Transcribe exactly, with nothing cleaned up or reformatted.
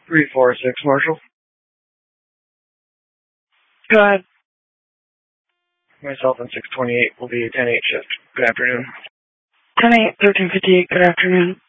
three four six, Marshall. Go ahead. Myself and six twenty-eight will be a ten eight shift. Good afternoon. ten eight, thirteen fifty-eight, good afternoon.